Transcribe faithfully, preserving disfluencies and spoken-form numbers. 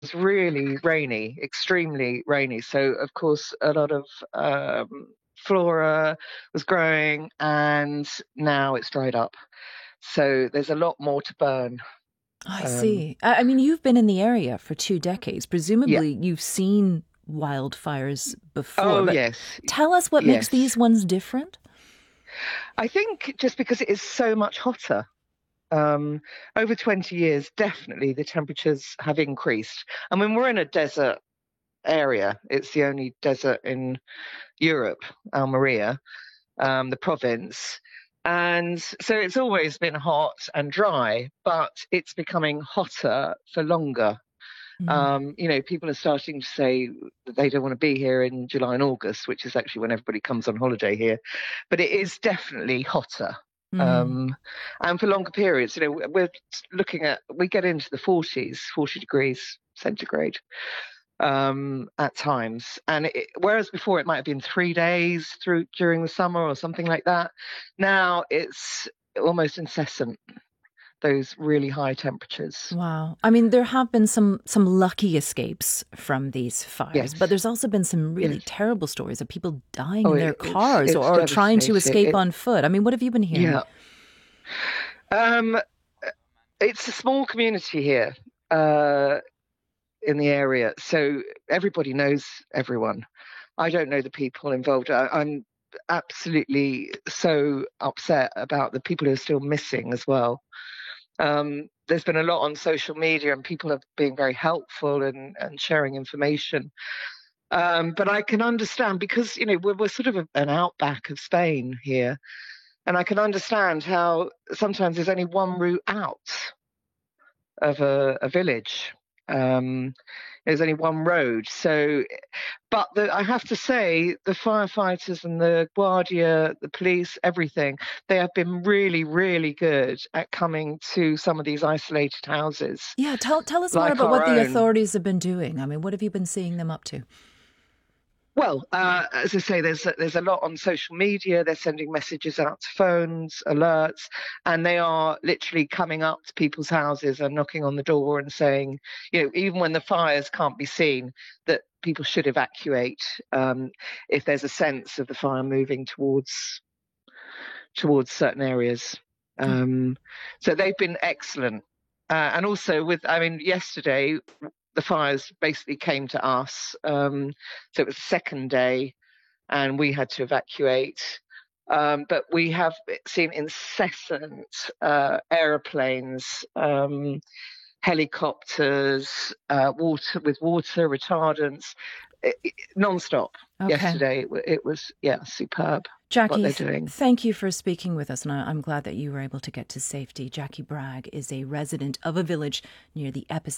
was really rainy, extremely rainy. So, of course, a lot of um, flora was growing, and now it's dried up. So there's a lot more to burn. I Um, see. I I mean, you've been in the area for two decades. yeah. Presumably, you've seen wildfires before, Oh, but yes. tell us what makes these Yes. ones different. I think just because it is so much hotter. Um, over twenty years, definitely the temperatures have increased. I mean, we're in a desert area. It's the only desert in Europe, Almeria, um, the province. And so it's always been hot and dry, but it's becoming hotter for longer. Mm. Um, you know, people are starting to say that they don't want to be here in July and August, which is actually when everybody comes on holiday here. But it is definitely hotter. Mm. Um, and for longer periods, you know, we're looking at, we get into the forties, forty degrees centigrade um, at times. And it, whereas before it might have been three days through during the summer or something like that, now it's almost incessant, those really high temperatures. Wow. I mean, there have been some some lucky escapes from these fires, but Yes, there's also been some really yes. terrible stories of people dying Oh, in their it, it's cars or, it's or trying to devastating. escape It, on foot. I mean, what have you been hearing? yeah. Um, it's a small community here uh, in the area, so everybody knows everyone. I don't know the people involved. I, I'm absolutely so upset about the people who are still missing as well. Um, there's been a lot on social media, and people have been very helpful and, and sharing information. Um, but I can understand because you know we're, we're sort of a, an outback of Spain here, and I can understand how sometimes there's only one route out of a, a village. Um, there's only one road. So, but the, I have to say, the firefighters and the Guardia, the police, everything, they have been really, really good at coming to some of these isolated houses, Yeah, tell tell us more like about our what the own. authorities have been doing. I mean, what have you been seeing them up to? Well, uh, as I say, there's there's a lot on social media. They're sending messages out to phones, alerts, and they are literally coming up to people's houses and knocking on the door and saying, you know, even when the fires can't be seen, that people should evacuate um, if there's a sense of the fire moving towards towards certain areas. Um, so they've been excellent. Uh, and also with, I mean, yesterday the fires basically came to us. Um, so it was the second day, and we had to evacuate. Um, but we have seen incessant uh, aeroplanes, um, helicopters, uh, water with water retardants, it, it, non-stop. Okay. Yesterday, it, it was yeah, superb what Jackie, they're th- doing. thank you for speaking with us, and I- I'm glad that you were able to get to safety. Jackie Bragg is a resident of a village near the epicenter.